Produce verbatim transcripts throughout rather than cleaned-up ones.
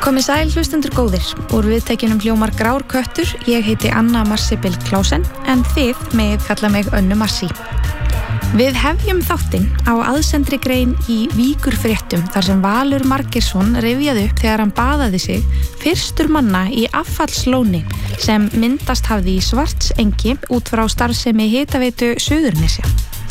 Komið sæl hlustendur góðir, úr viðtækjunum hljómar Grár köttur, ég heiti Anna Marsibil Klausen, en þið megið kalla mig Önnu Marsi. Við hefjum þáttinn á aðsendri grein í Víkurfréttum þar sem Valur Margeirsson rifjaði upp þegar hann baðaði sig fyrstur manna í affallslóni sem myndast hafði í Svartsengi út frá starfsemi hitaveitu Suðurnesja.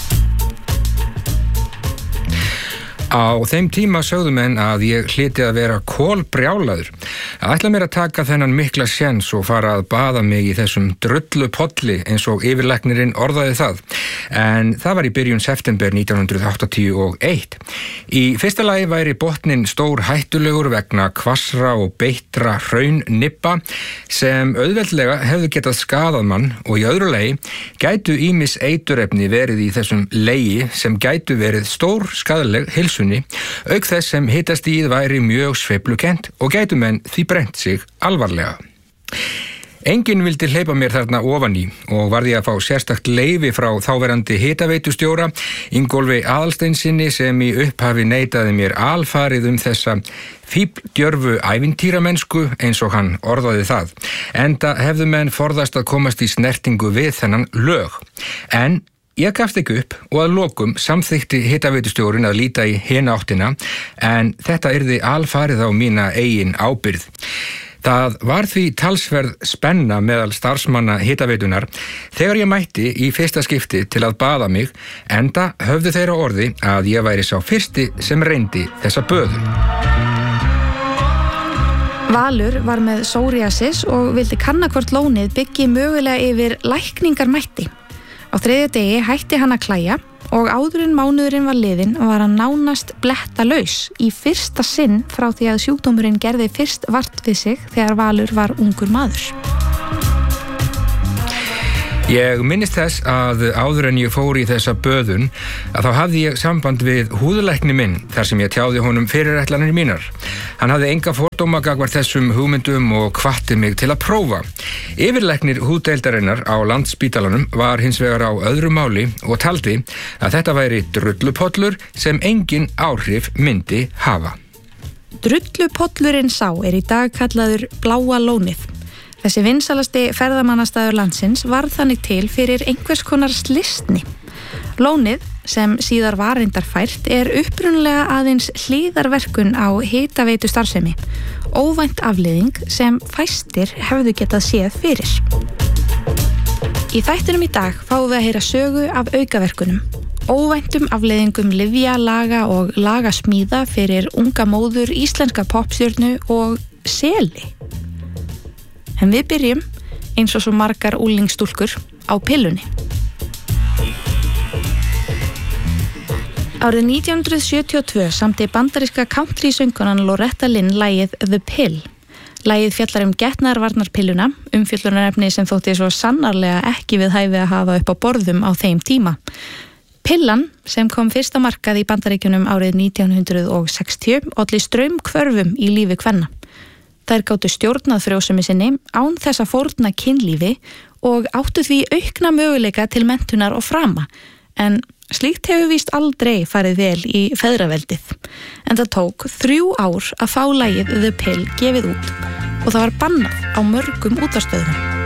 Á þeim tíma sögðu menn að ég hlyti að vera kolbrjálaður. Að ætla mér að taka þennan mikla séns og fara að baða mig í þessum drullupolli eins og yfirlæknirinn orðaði það. En það var í byrjun september nítján hundruð áttatíu og eitt. Í fyrsta lagi væri botninn stór hættulegur vegna hvassra og beittra hraun-nibba sem auðveldlega hefðu getað skaðað mann og í öðru lagi gætu ýmis eiturefni verið í þessum legi sem gætu verið stór skaðleg heilsu auk þess sem hitastigið væri mjög sveiflukent og gætu menn því brennt sig alvarlega. Enginn vildi hleypa mér þarna ofan í og varði að fá sérstakt leyfi frá þáverandi hitaveitustjóra Ingólfi Aðalsteinssyni sem í upphafi neitaði mér alfarið um þessa fífldjörfu ævintýramennsku eins og hann orðaði það. Enda hefðu menn forðast að komast í snertingu við þennan lög. En ég gafst ekki upp og að lokum samþykkti hitaveitustjórinn að líta í hina áttina en þetta yrði alfarið á mína eigin ábyrgð. Það var því talsverð spenna meðal starfsmanna hitaveitunar þegar ég mætti í fyrsta skipti til að baða mig enda höfðu þeirra orði að ég væri sá fyrsti sem reyndi þessa böðu. Valur var með psoriasis og vildi kanna hvort lónið byggi mögulega yfir lækningarmætti. Á þriðja degi hætti hann að klæja og áður en mánuðurinn var liðinn var hann nánast blettalaus í fyrsta sinn frá því að sjúkdómurinn gerði fyrst vart við sig þegar Valur var ungur maður. Ég minnist þess að áður en ég fór í þessa böðun að þá hafði ég samband við húðlækni minn þar sem ég tjáði honum fyrirætlanir mínar. Hann hafði enga fordóma gagnvart þessum hugmyndum og hvatti mig til að prófa. Yfirlæknir húðdeildarinnar á Landspítalanum var hins vegar á öðru máli og taldi að þetta væri drullupollur sem engin áhrif myndi hafa. Drullupollurinn sá er í dag kallaður Bláa lónið. Þessi vinsalasti ferðamannastaður landsins varð þannig til fyrir einhvers konar slysni. Lónið, sem síðar var reyndar fært, er upprunalega aðeins hliðarverkun á hitaveitu starfsemi, óvænt afleiðing sem fæstir hefðu getað séð fyrir. Í þættinum í dag fáum við að heyra sögu af aukaverkunum, óvæntum afleiðingum lyfja, laga og lagasmíða fyrir unga móður íslenska poppstjörnu og seli. En við byrjum, eins og svo margar úlingstúlkur, á pillunni. Árið nítján hundruð sjötíu og tvö samdi bandaríska country-söngkonan Loretta Lynn lagið The Pill. Lagið fjallar um getnaðarvarnarpilluna, umfjöllunarefni sem þótti svo sannarlega ekki við hæfi að hafa upp á borðum á þeim tíma. Pillan, sem kom fyrst á markað í Bandaríkjunum árið nítján hundruð sextíu, olli straumhvörfum í lífi kvenna. Þær gátu stjórnað frjósemi sinni án þess að fórna kynlífi og áttu því aukna möguleika til menntunar og frama, en slíkt hefur víst aldrei farið vel í feðraveldið. En það tók þrjú ár að fá lagið The Pill gefið út og það var bannað á mörgum útvarpsstöðvum.